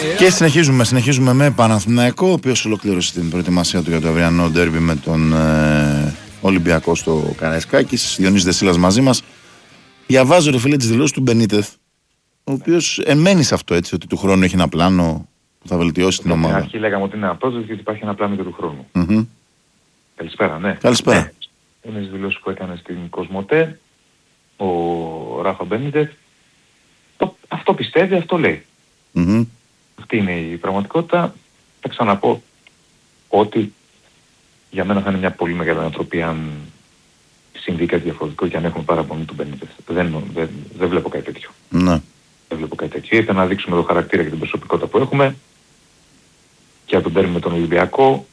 Και συνεχίζουμε με Παναθηναϊκό, ο οποίος ολοκλήρωσε την προετοιμασία του για το αυριανό ντέρμπι με τον Ολυμπιακό στο Καραϊσκάκης. Διονύσης Δεσίλας μαζί μας. Διαβάζω ρε φίλε τις δηλώσεις του Μπενίτεθ, ο οποίος εμένει σε αυτό, έτσι, ότι του χρόνου έχει ένα πλάνο που θα βελτιώσει την ομάδα. Στην αρχή λέγαμε ότι είναι ένα project γιατί υπάρχει ένα πλάνο για του χρόνου. Καλησπέρα, ναι. Καλησπέρα. Ναι. Είναι τις δηλώσεις που έκανε στην Κοσμοτέ ο Ράφα Μπενίτεθ. Αυτό πιστεύει, αυτό λέει. Αυτή είναι η πραγματικότητα. Θα ξαναπώ ότι για μένα θα είναι μια πολύ μεγάλη ανατροπή αν συμβεί κάτι διαφορετικό και αν έχουμε παραπονή του Μπενίτεθ. Δεν βλέπω κάτι τέτοιο. Ναι. Δεν βλέπω κάτι τέτοιο. Ήρθε να δείξουμε το χαρακτήρα και την προσωπικότητα που έχουμε και από τον τέρμι με τον Ολυμπιακό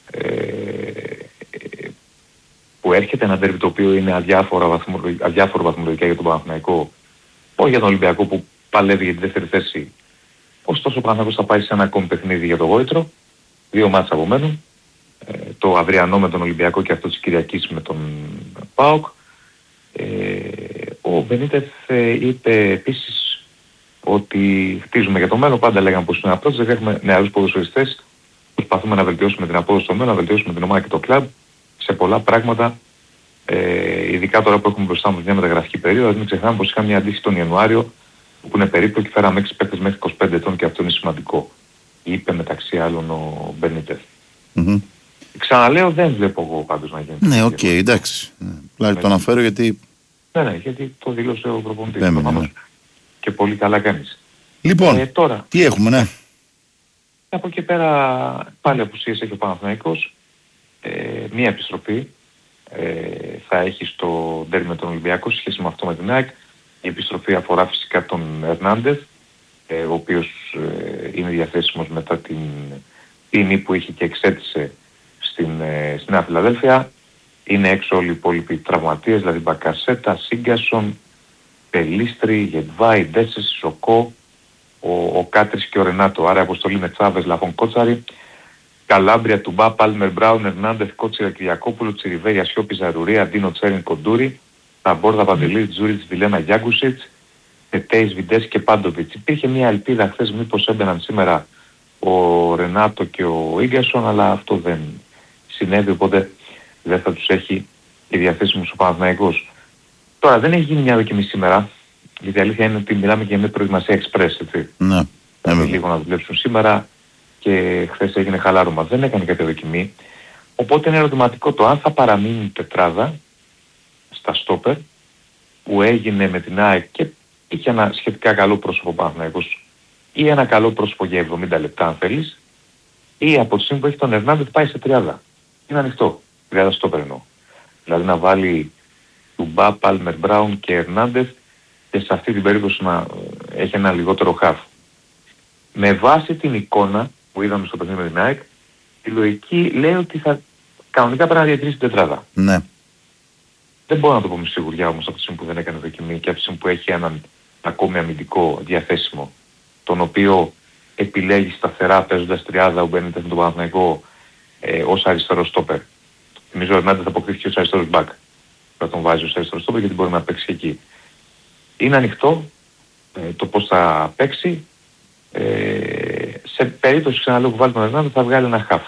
που έρχεται ένα τέρμι το οποίο είναι αδιάφορο βαθμολογικά για τον Παναθηναϊκό, όχι για τον Ολυμπιακό που παλεύει για τη δεύτερη θέση. Ωστόσο ο Παναθηναϊκός θα πάει σε ένα ακόμη παιχνίδι για το Γόητρο. 2 μάτς απομένουν. Το αυριανό με τον Ολυμπιακό και αυτό της Κυριακής με τον ΠΑΟΚ. Ο Μπενίτεθ είπε επίσης ότι χτίζουμε για το μέλλον. Πάντα λέγαμε πως είναι ένα project, έχουμε νεαρούς ποδοσφαιριστές. Προσπαθούμε να βελτιώσουμε την απόδοση στο μέλλον, να βελτιώσουμε την ομάδα και το κλαμπ σε πολλά πράγματα. Ειδικά τώρα που έχουμε μπροστά μας μια μεταγραφική περίοδο, μην ξεχνάμε πως είχαμε μια αντίστοιχη τον Ιανουάριο που είναι περίπλοκη, φέραμε 6 παίκτες μέχρι 25 ετών και αυτό είναι σημαντικό. Είπε μεταξύ άλλων ο Μπενίτεθ. Ξαναλέω, δεν βλέπω εγώ πάντως να γίνει. Ναι, οκ, εντάξει. Πλάι το αναφέρω γιατί... Ναι, γιατί το δήλωσε ο προπονητής. Ναι. Και πολύ καλά κάνεις. Λοιπόν, τώρα, τι έχουμε, ναι. Από εκεί πέρα πάλι απουσίες έχει ο Παναθηναϊκός. Μία επιστροφή θα έχει στο ντέρμπι με τον Ολυμπιακό σε σχέση με αυτό με την ΑΕΚ. Η επιστροφή αφορά φυσικά τον Ερνάντεθ, ο οποίος είναι διαθέσιμος μετά την ποινή που είχε και εξέτησε στην Νέα Φιλαδέλφια. Είναι έξω όλοι οι υπόλοιποι τραυματίες, δηλαδή Μπακασέτα, Σίγκασον, Πελίστρη, Γετβάη, Ντέσες, Σοκό, ο Κάτρης και ο Ρενάτο. Άρα αποστολή με Τσάβες, Λαφόν, Κότσαρη, Καλάμπρια, Τουμπά, Πάλμερ, Μπράουν, Ερνάντεθ, Κότσιρα, Κυριακόπουλο, Τσιριβέρια, Σιώπη, Ζαρουρία, Ντίνο, Τσέριν, Κοντούρη, Ταμπόρδα, Παντελή, Τζούριτς, Βιλένα, Γιάγκουσιτς, Τετέης, Βιντές και Πάντοβιτς. Υπήρχε μια ελπίδα χθες μήπως έμπαιναν σήμερα ο Ρενάτο και ο Ίγκασον, αλλά αυτό δεν συνέβη, οπότε δεν θα τους έχει και διαθέσιμος ο Παναθηναϊκός. Τώρα δεν έχει γίνει μια δοκιμή σήμερα, γιατί η αλήθεια είναι ότι μιλάμε για μια προετοιμασία express, έτσι. Ναι. Λίγο να δουλέψουν σήμερα και χθες έγινε χαλάρωμα. Δεν έκανε κάποια δοκιμή. Οπότε είναι ερωτηματικό το αν θα παραμείνει τετράδα στα στόπερ που έγινε με την ΑΕΚ και είχε ένα σχετικά καλό πρόσωπο Παναθηναϊκός ή ένα καλό πρόσωπο για 70 λεπτά αν θέλεις, ή από τη στιγμή που έχει τον Ερνάντεθ πάει σε 30. Είναι ανοιχτό. 30 στόπερ εννοώ. Δηλαδή να βάλει Τουμπά, Πάλμερ, Μπράουν και Ερνάντεθ και σε αυτή την περίπτωση να έχει ένα λιγότερο χαφ. Με βάση την εικόνα που είδαμε στο παιχνίδι με την ΑΕΚ, η λογική λέει ότι θα κανονικά πρέπει να διατηρήσει την τετράδα. Ναι. Δεν μπορώ να το πω με σιγουριά όμως από τη στιγμή που δεν έκανε δοκιμή και από τη στιγμή που έχει έναν ακόμη αμυντικό διαθέσιμο, τον οποίο επιλέγει σταθερά παίζοντας τριάδα ο Μπενίτεθ με τον Παναθηναϊκό ως αριστερό στόπερ. Νομίζω ο Ερνάντεθ αποκτήθηκε ως αριστερός μπακ. Θα τον βάζει ως αριστερό στόπερ γιατί μπορεί να παίξει εκεί. Είναι ανοιχτό το πώς θα παίξει. Σε περίπτωση ξαναλέω που βάλει τον Ερνάντεθ θα βγάλει ένα χαφ.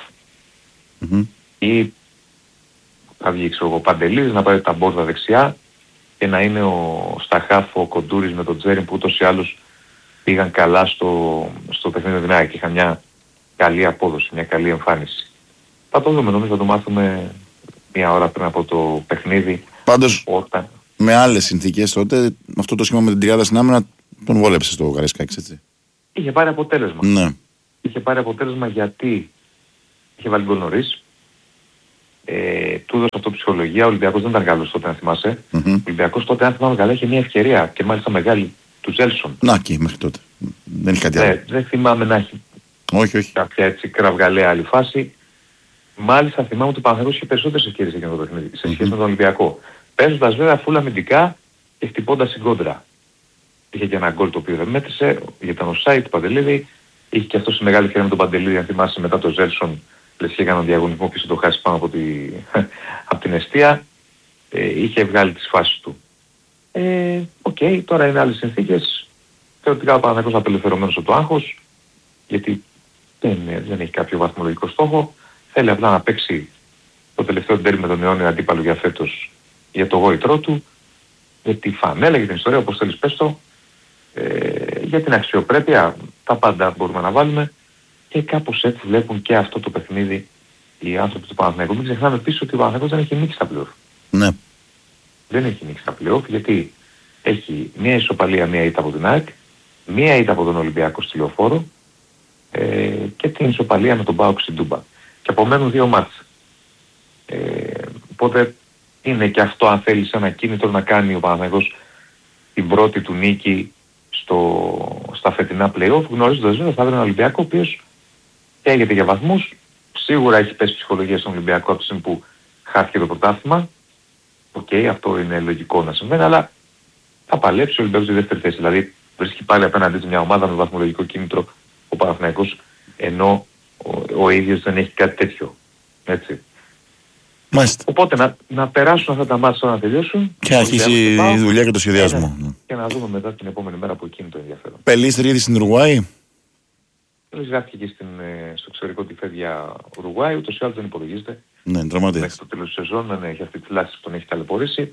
Ή θα βγει ο Παντελής να πάρει τα μπόρδα δεξιά και να είναι στα χαφ ο Κοντούρης με τον Τζέριν που ούτως ή άλλως πήγαν καλά στο παιχνίδι με την ΑΕΚ. Είχαν μια καλή απόδοση, μια καλή εμφάνιση. Θα το δούμε, νομίζω θα το μάθουμε μια ώρα πριν από το παιχνίδι. Πάντως, με άλλες συνθήκες τότε, αυτό το σχήμα με την τριάδα στην άμυνα τον βόλεψε στο Καραϊσκάκης, έτσι. Είχε πάρει αποτέλεσμα. Ναι. Είχε πάρει αποτέλεσμα γιατί είχε βάλει γκολ νωρίς. Του έδωσε αυτό ψυχολογία. Ο Ολυμπιακός δεν ήταν καλός τότε, αν θυμάσαι. Ο Ολυμπιακός τότε, αν θυμάμαι καλά, είχε μια ευκαιρία και μάλιστα μεγάλη του Ζέλσον. Να και μέχρι τότε. Δεν έχει κάτι άλλο. Δεν θυμάμαι να έχει όχι. κάποια έτσι κραυγαλαία άλλη φάση. Μάλιστα θυμάμαι ότι ο Παναθηναϊκός είχε περισσότερες ευκαιρίες εκείνο το παιχνίδι σε σχέση με τον Ολυμπιακό. Παίζοντας βέβαια φούλα αμυντικά και χτυπώντας την κόντρα. Είχε και ένα γκολ το οποίο δεν μέτρησε, ήταν ο Σάιτ, Παντελίδη. Είχε και αυτό σε μεγάλη ευκαιρία με τον Παντελίδη, αν θυμάσαι, μετά το Ζέλσον. Λες και έκανε διαγωνισμό και σε το χάσει πάνω από την εστία. Είχε βγάλει τις φάσεις του. Τώρα είναι άλλες συνθήκες. Θεωρητικά ο Παναθηναϊκός απελευθερωμένος από το άγχος. γιατί δεν έχει κάποιο βαθμολογικό στόχο. Θέλει απλά να παίξει το τελευταίο ντέρμπι με τον αιώνιο αντίπαλο για φέτος, για το γόητρό του, για τη φανέλα, για την ιστορία, όπως θέλεις πες το, για την αξιοπρέπεια, τα πάντα μπορούμε να βάλουμε, και κάπως έτσι βλέπουν και αυτό το παιχνίδι οι άνθρωποι του Παναθηναϊκού. Μην ξεχνάμε επίσης ότι ο Παναθηναϊκός δεν έχει νίκη στα play-off. Ναι. Δεν έχει νίκη στα play-off, γιατί έχει μία ισοπαλία, μία ήττα από την ΑΕΚ, μία ήττα από τον Ολυμπιακό στη Λεωφόρο, και την ισοπαλία με τον ΠΑΟΚ στην Τούμπα. Και απομένουν 2 μάτς. Οπότε είναι και αυτό, αν θέλεις, ένα κίνητρο να κάνει ο Παναθηναϊκός την πρώτη του νίκη στα φετινά play-off, γνωρίζοντας ότι θα βρει έναν Ολυμπιακό ο οποίος καίγεται για βαθμούς. Σίγουρα έχει πέσει ψυχολογία στον Ολυμπιακό από τη στιγμή που χάθηκε το πρωτάθλημα. Αυτό είναι λογικό να συμβαίνει, αλλά θα παλέψει ο Ολυμπιακός στη δεύτερη θέση. Δηλαδή βρίσκει πάλι απέναντί του μια ομάδα με βαθμολογικό κίνητρο ο Παναθηναϊκός, ενώ ο ίδιος δεν έχει κάτι τέτοιο. Έτσι. Μάλιστα. Οπότε να περάσουν αυτά τα μάτια να τελειώσουν. Και αρχίσει η δουλειά και το σχεδιασμό. Και να δούμε μετά την επόμενη μέρα που εκείνη το ενδιαφέρον. Πελίστρια ήδη στην Ουρουάη. Γράφτηκε στο εξωτερικό ότι φεύγει για Ουρουάη, ούτως ή άλλως δεν υπολογίζεται. Ναι, τραυματίας. Μέχρι το τέλος της σεζόν, έχει αυτή τη λάση που τον έχει ταλαιπωρήσει.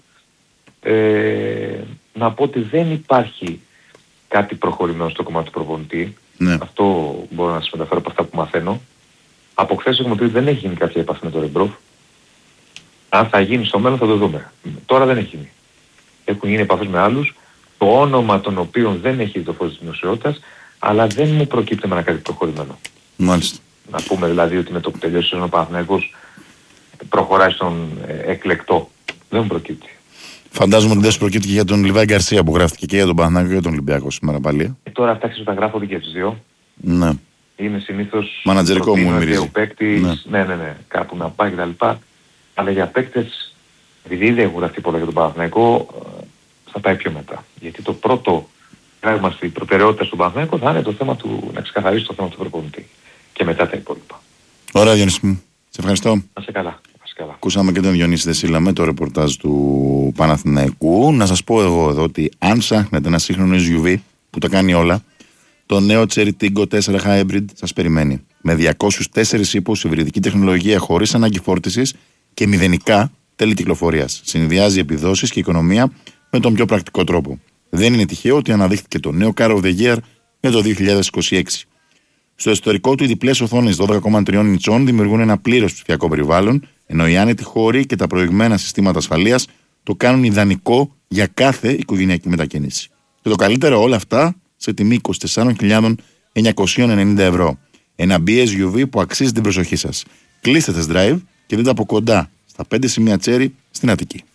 Να πω ότι δεν υπάρχει κάτι προχωρημένο στο κομμάτι του προπονητή. Ναι. Αυτό μπορώ να σας μεταφέρω από αυτά που μαθαίνω. Από χθες έχουμε πει ότι δεν έχει γίνει κάποια επαφή με τον Ρεμπρόφ. Αν θα γίνει στο μέλλον θα το δούμε. Τώρα δεν έχει γίνει. Έχουν γίνει επαφές με άλλους, το όνομα των οποίων δεν έχει το φως της δημοσιότητας, αλλά δεν μου προκύπτει με ένα κάτι προχωρημένο. Μάλιστα. Να πούμε δηλαδή ότι με το που τελειώσει ο Παναθηναϊκός προχωράει στον εκλεκτό. Δεν μου προκύπτει. Φαντάζομαι ότι δεν σου προκύπτει και για τον Λιβάη Γκαρσία που γράφτηκε και για τον Παναθηναϊκό και για τον Ολυμπιακό σήμερα πάλι. Τώρα αυτά τα γράφονται και τις δύο. Ναι. Είναι συνήθως μανατζερικό μου μυρίζει. Ο παίκτης, ναι, κάπου να πάει κτλ. Αλλά για παίκτες, επειδή δεν έχουν γραφτεί πολλά για τον Παναθηναϊκό, θα πάει πιο μετά. Γιατί το πρώτο πράγμα στην προτεραιότητα στον Παναθηναϊκό θα είναι το θέμα του, να ξεκαθαρίσει το θέμα του προπονητή. Και μετά τα υπόλοιπα. Ωραία, Διονύση μου. Σε ευχαριστώ. Να σε καλά. Ακούσαμε και τον Διονύση Δεσίλα με το ρεπορτάζ του Παναθηναϊκού. Να σας πω εγώ εδώ ότι αν ψάχνετε ένα σύγχρονο SUV που τα κάνει όλα, το νέο Cherry Tiggo 4 Hybrid σας περιμένει. Με 204 ύπους, υβριδική τεχνολογία χωρίς ανάγκη φόρτισης και μηδενικά τέλη κυκλοφορίας. Συνδυάζει επιδόσεις και οικονομία με τον πιο πρακτικό τρόπο. Δεν είναι τυχαίο ότι αναδείχθηκε το νέο Car of the Year για το 2026. Στο εσωτερικό του, οι διπλές οθόνες 12,3 ιντσών δημιουργούν ένα πλήρως ψηφιακό περιβάλλον, ενώ οι άνετοι χώροι και τα προηγμένα συστήματα ασφαλείας το κάνουν ιδανικό για κάθε οικογενειακή μετακίνηση. Και το καλύτερο, όλα αυτά σε τιμή 24.990 ευρώ. Ένα BSUV που αξίζει την προσοχή σας. Κλείστε test drive και δείτε από κοντά στα 5 σημεία Cherry στην Αττική.